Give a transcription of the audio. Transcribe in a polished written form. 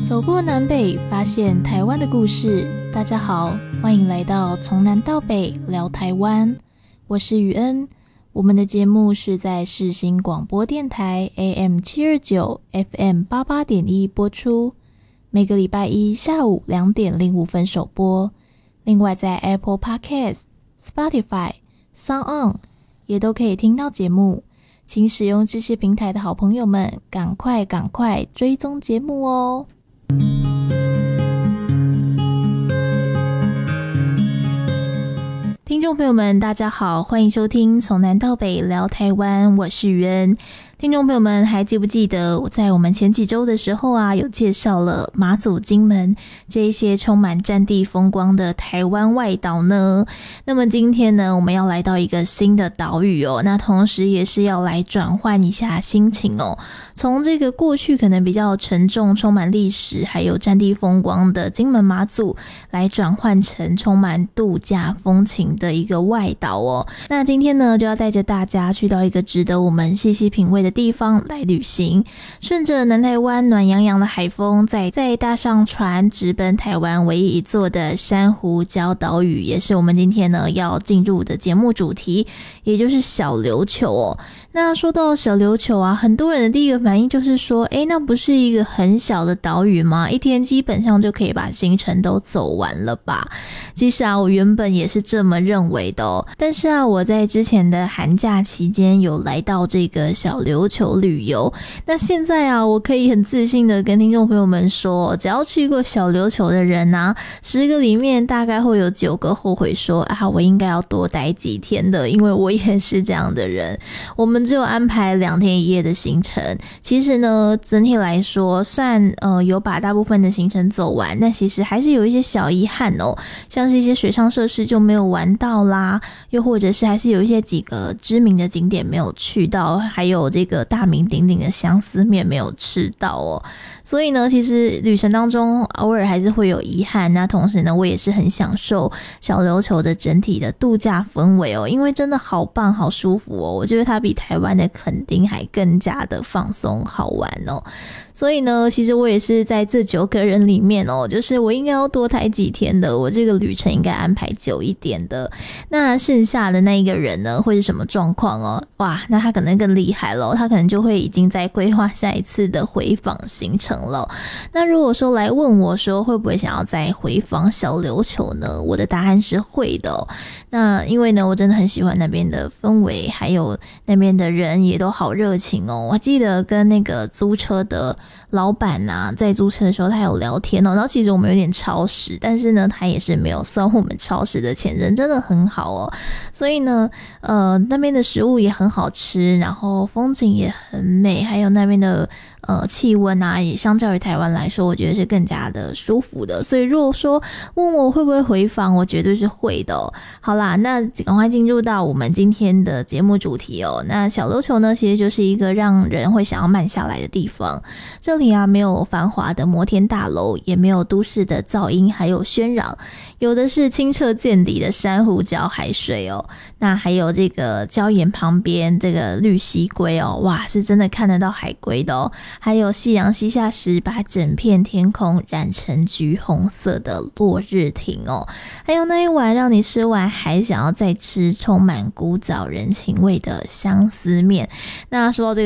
走过南北，发现台湾的故事。大家好，欢迎来到从南到北聊台湾，我是雨恩。我们的节目是在世新广播电台 AM729 FM88.1 播出，每个礼拜一下午2点05分首播。另外在 Apple Podcast、Spotify、SoundOn 也都可以听到节目，请使用这些平台的好朋友们赶快追踪节目哦。听众朋友们大家好，欢迎收听从南到北聊台湾，我是雨恩。听众朋友们还记不记得我在我们前几周的时候有介绍了马祖、金门这一些充满战地风光的台湾外岛呢？那么今天呢，我们要来到一个新的岛屿哦，那同时也是要来转换一下心情哦，从这个过去可能比较沉重、充满历史还有战地风光的金门马祖，来转换成充满度假风情的一个外岛哦。那今天呢，就要带着大家去到一个值得我们细细品味的地方来旅行，顺着南台湾暖洋洋的海风，再搭上船直奔台湾唯一一座的珊瑚礁岛屿，也是我们今天呢要进入的节目主题，也就是小琉球哦。那说到小琉球很多人的第一个反应就是说，那不是一个很小的岛屿吗？一天基本上就可以把行程都走完了吧？其实我原本也是这么认为的哦。但是我在之前的寒假期间有来到这个小琉球旅游，那现在我可以很自信的跟听众朋友们说，只要去过小琉球的人10个里面大概会有9个后悔说我应该要多待几天的，因为我也是这样的人。我们只有安排2天1夜的行程，其实呢整体来说算有把大部分的行程走完，但其实还是有一些小遗憾哦，像是一些水上设施就没有玩到啦，又或者是还是有一些几个知名的景点没有去到，还有这个大名鼎鼎的香丝面没有吃到哦。所以呢，其实旅程当中偶尔还是会有遗憾，那同时呢我也是很享受小琉球的整体的度假氛围哦，因为真的好棒好舒服哦，我觉得它比台湾的垦丁还更加的放松好玩哦。所以呢，其实我也是在这9个人里面哦，就是我应该要多待几天的，我这个旅程应该安排久一点的。那剩下的那一个人呢，会是什么状况哦？哇，那他可能更厉害了，他可能就会已经在规划下一次的回访行程了。那如果说来问我说会不会想要再回访小琉球呢？我的答案是会的哦。那因为呢，我真的很喜欢那边的氛围，还有那边的人也都好热情哦。我记得跟那个租车的老板在租车的时候他有聊天哦，然后其实我们有点超时，但是呢他也是没有算我们超时的钱，人真的很好哦。所以呢那边的食物也很好吃，然后风景也很美，还有那边的气温也相较于台湾来说我觉得是更加的舒服的。所以如果说问我会不会回访，我绝对是会的哦。好啦，那赶快进入到我们今天的节目主题哦。那小琉球呢，其实就是一个让人会想要慢下来的地方。这里没有繁华的摩天大楼，也没有都市的噪音还有喧嚷，有的是清澈见底的珊瑚礁海水哦。那还有这个礁岩旁边这个绿蜥龟哦，哇，是真的看得到海龟的哦。还有夕阳西下时把整片天空染成橘红色的落日亭哦。还有那一碗让你吃完还想要再吃充满古早人情味的香丝面。那说到这